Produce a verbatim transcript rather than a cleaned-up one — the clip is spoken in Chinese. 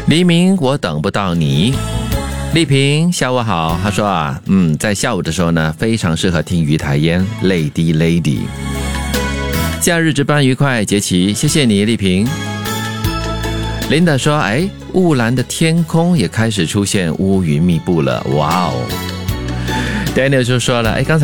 黎明我等不到你。丽萍下午好，她说啊，嗯，在下午的时候呢，非常适合听鱼台烟 Lady Lady。假日值班愉快，杰奇，谢谢你，丽萍。琳达说，哎，雾蓝的天空也开始出现乌云密布了，哇哦。Daniel 就说了，哎，刚才